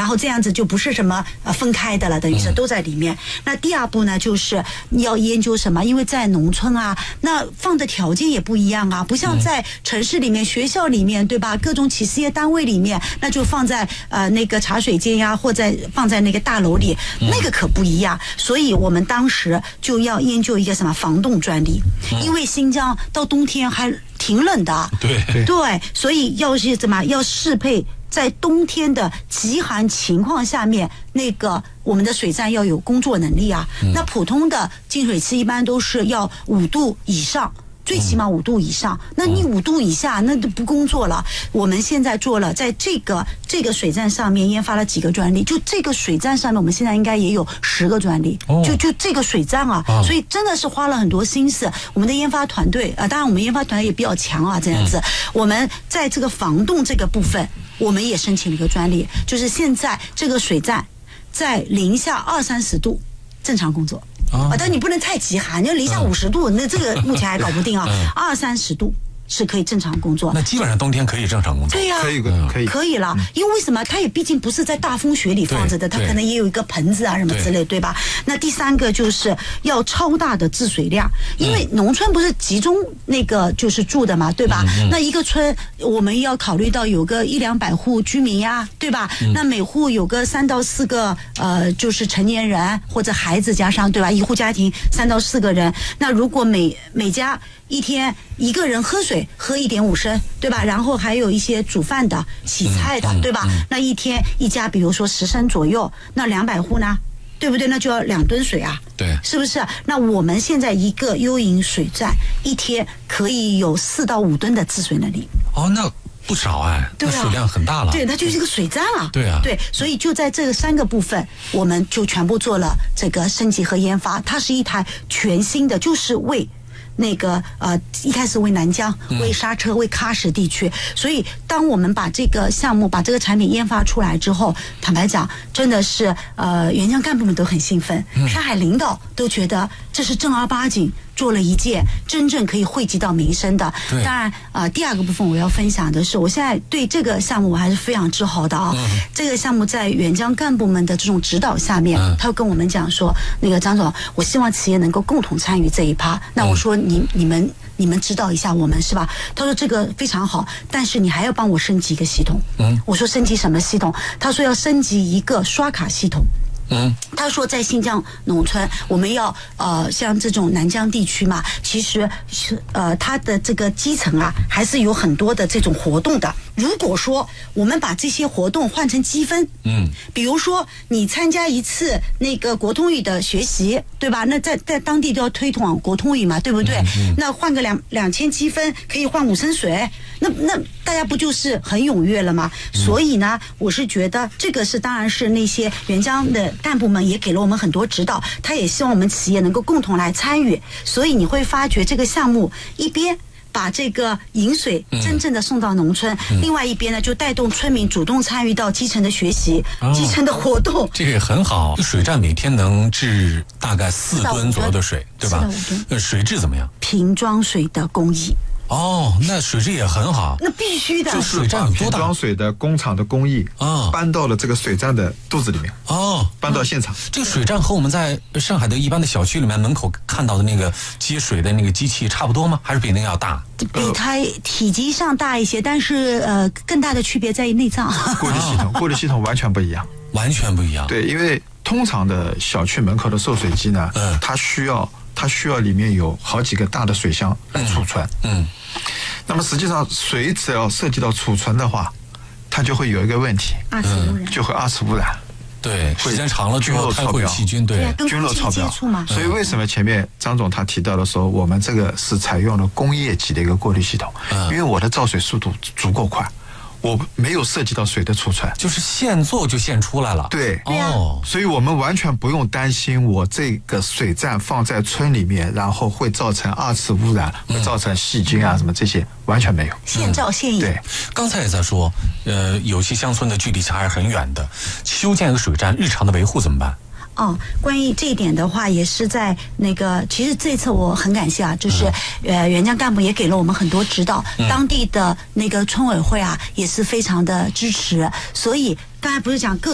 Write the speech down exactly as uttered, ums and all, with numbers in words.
然后这样子就不是什么呃分开的了，等于是都在里面。那第二步呢，就是要研究什么？因为在农村啊，那放的条件也不一样啊，不像在城市里面、学校里面，对吧？各种企事业单位里面，那就放在呃那个茶水间呀，或者放在那个大楼里，那个可不一样。所以我们当时就要研究一个什么防冻专利，因为新疆到冬天还挺冷的， 对对，所以要是怎么要适配在冬天的极寒情况下面，那个我们的水站要有工作能力啊。嗯、那普通的净水器一般都是要五度以上。最起码五度以上，那你五度以下那就不工作了。我们现在做了，在这个这个水站上面研发了几个专利，就这个水站上面，我们现在应该也有十个专利。哦、就就这个水站啊，啊所以真的是花了很多心思。我们的研发团队啊、呃，当然我们研发团队也比较强啊，这样子。嗯、我们在这个防冻这个部分，我们也申请了一个专利，就是现在这个水站在零下二三十度正常工作。啊，但你不能太极寒，就零下五十度，嗯、那这个目前还搞不定啊。二三十度是可以正常工作， 那基本上冬天可以正常工作。 对呀、啊， 可以可以可以了，因为为什么？它也毕竟不是在大风雪里放着的，它可能也有一个盆子啊什么之类， 对, 对吧？那第三个就是要超大的治水量，因为农村不是集中那个就是住的嘛，对吧？嗯、那一个村我们要考虑到有个一两百户居民呀，对吧？嗯、那每户有个三到四个呃，就是成年人或者孩子加上，对吧？一户家庭三到四个人，那如果每每家一天一个人喝水喝一点五升，对吧？然后还有一些煮饭的、洗菜的，对吧？那一天一家，比如说十升左右，那两百户呢，对不对？那就要两吨水啊， 对， 是不是？那我们现在一个幽营水站一天可以有四到五吨的治水能力。 哦，那不少哎， 对啊， 那水量很大了。 对，那就是一个水站啊。 对啊， 对，所以就在这三个部分，我们就全部做了这个升级和研发。它是一台全新的，就是为那个呃，一开始为南疆、为刹车、为喀什地区，所以当我们把这个项目、把这个产品研发出来之后，坦白讲，真的是呃，援疆干部们都很兴奋，上海领导都觉得这是正儿八经做了一件真正可以惠及到民生的。当然啊、呃，第二个部分我要分享的是，我现在对这个项目我还是非常自豪的啊。嗯、这个项目在援疆干部们的这种指导下面，嗯、他会跟我们讲说，那个张总，我希望企业能够共同参与这一趴。那我说。你你们你们知道一下我们是吧？他说这个非常好，但是你还要帮我升级一个系统。嗯，我说升级什么系统？他说要升级一个刷卡系统。嗯，他说在新疆农村，我们要呃像这种南疆地区嘛，其实是呃它的这个基层啊，还是有很多的这种活动的。如果说我们把这些活动换成积分，嗯，比如说你参加一次那个国通语的学习，对吧？那在在当地都要推广国通语嘛，对不对？嗯嗯、那换个两两千积分可以换五升水，那那大家不就是很踊跃了吗？嗯、所以呢，我是觉得这个是当然是那些援疆的干部们也给了我们很多指导，他也希望我们企业能够共同来参与。所以你会发觉这个项目一边把这个饮水真正的送到农村，嗯、另外一边呢就带动村民主动参与到基层的学习、哦、基层的活动。 这个也很好。水站每天能治大概四吨左右的水，对吧？呃，水质怎么样？ 瓶装水的工艺。 哦，那水质也很好。 那必须的。 就是把瓶装水的工厂的工艺啊，搬到了这个水站的肚子里面。哦，搬到现场。 这个水站和我们在上海的一般的小区里面门口看到的那个接水的那个机器差不多吗？还是比那个要大？ 比它体积上大一些，但是呃，更大的区别在于内脏。 过滤系统，过滤系统完全不一样。 完全不一样。 对，因为通常的小区门口的受水机呢，嗯，它需要。它需要里面有好几个大的水箱来储存。嗯，嗯那么实际上水只要涉及到储存的话，它就会有一个问题， 二次污染， 就会二次污染。 对，时间长了之后它会有细菌，对， 菌落超标。所以为什么前面张总他提到的说，我们这个是采用了工业级的一个过滤系统，嗯、因为我的造水速度足够快。我没有涉及到水的储存， 就是现做就现出来了。 对， 哦， 所以我们完全不用担心我这个水站放在村里面，然后会造成二次污染，嗯、会造成细菌啊什么这些，完全没有。 现照现影。 对， 刚才也在说，呃，有些乡村的距离还是很远的，修建一个水站，日常的维护怎么办？ 哦，关于这一点的话，也是在那个，其实这次我很感谢啊，就是、嗯、呃，援疆干部也给了我们很多指导，嗯、当地的那个村委会啊，也是非常的支持，所以刚才不是讲各